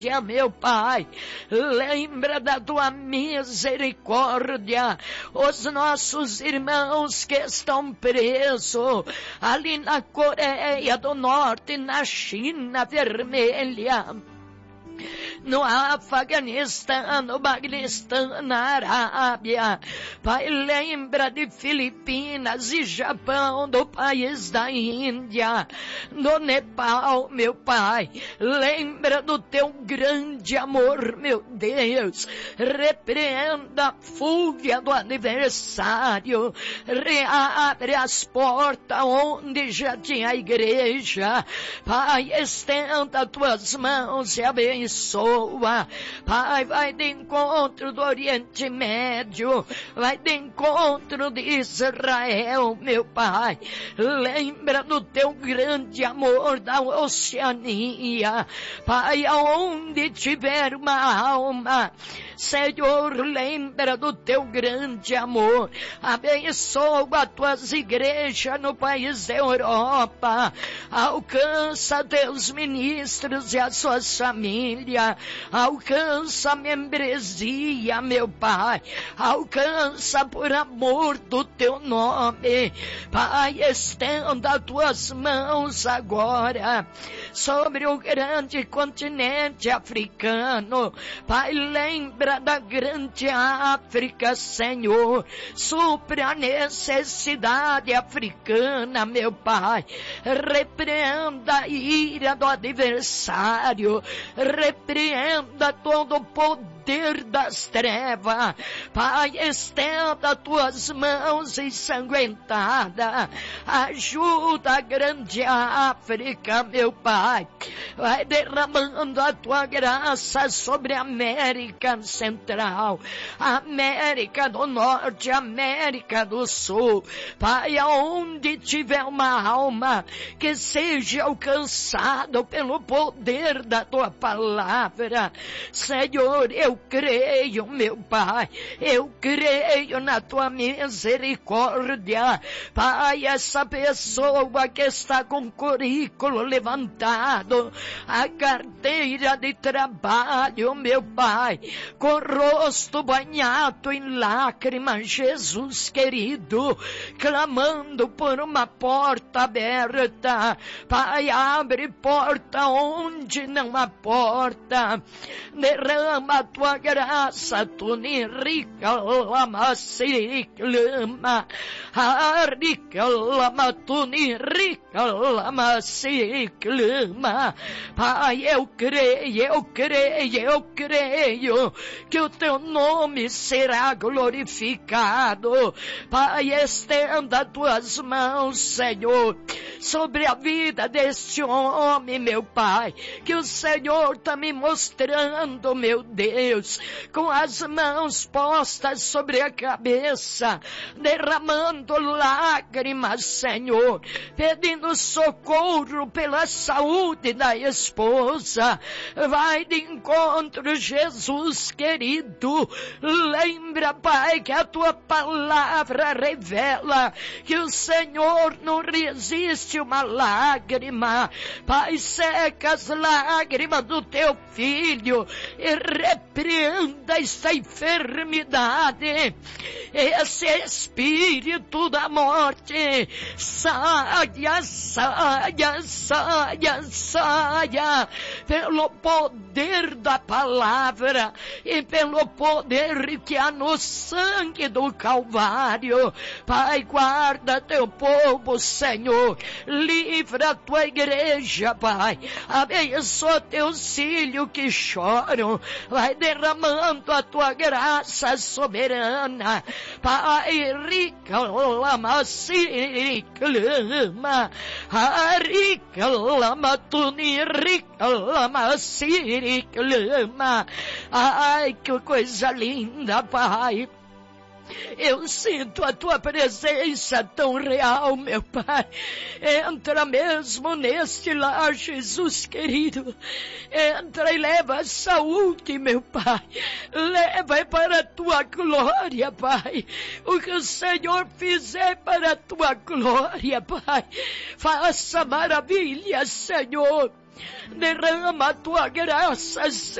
Meu Pai, lembra da tua misericórdia, os nossos irmãos que estão presos ali na Coreia do Norte, na China Vermelha, no Afeganistão, no Paquistão, na Arábia. Pai, lembra de Filipinas e Japão, do país da Índia, do Nepal, meu Pai. Lembra do teu grande amor, meu Deus. Repreenda a fúria do adversário. Reabre as portas onde já tinha igreja. Pai, estenda tuas mãos e abençoa. Pai, vai de encontro do Oriente Médio, vai de encontro de Israel, meu Pai. Lembra do teu grande amor da Oceania. Pai, aonde tiver uma alma, Senhor, lembra do teu grande amor. Abençoa as tuas igrejas no país da Europa. Alcança teus ministros e as suas famílias. Alcança a membresia, meu Pai. Alcança por amor do teu nome. Pai, estenda as tuas mãos agora sobre o grande continente africano. Pai, lembra da grande África, Senhor. Supre a necessidade africana, meu Pai. Repreenda a ira do adversário. Repreenda todo o poder das trevas. Pai, estenda tuas mãos ensanguentadas. Ajuda a grande África, meu Pai. Vai derramando a tua graça sobre a América Central, América do Norte, América do Sul. Pai, aonde tiver uma alma que seja alcançado pelo poder da tua palavra, Senhor, eu creio, meu Pai, eu creio na tua misericórdia. Pai, essa pessoa que está com o currículo levantado, a carteira de trabalho, meu Pai, com o rosto banhado em lágrimas, Jesus querido, clamando por uma porta aberta. Pai, abre porta onde não há porta. Derrama a tua graça, tu nem rica lama se clama. Rica lama, tu nem rica lama se clama. Pai, eu creio que o teu nome será glorificado. Pai, estenda tuas mãos, Senhor, sobre a vida deste homem, meu Pai, que o Senhor está me mostrando, meu Deus, com as mãos postas sobre a cabeça, derramando lágrimas, Senhor, pedindo socorro pela saúde da esposa. Vai de encontro, Jesus querido. Lembra, Pai, que a tua palavra revela que o Senhor não resiste uma lágrima. Pai, seca as lágrimas do teu filho e repreenda essa enfermidade, esse espírito da morte. Saia, saia, saia, saia, pelo poder da palavra e pelo poder que há no sangue do Calvário. Pai, guarda teu povo, Senhor, livra a tua igreja, Pai, abençoa teus filhos que choram, vai derramando a tua graça soberana. Pai, rica lama se clama, rica lama tuni, rica lama se clama. Ai, que coisa linda, Pai. Eu sinto a tua presença tão real, meu Pai. Entra mesmo neste lar, Jesus querido. Entra e leva a saúde, meu Pai. Leva para a tua glória, Pai. O que o Senhor fizer para a tua glória, Pai. Faça maravilha, Senhor. Derrama a tua graça,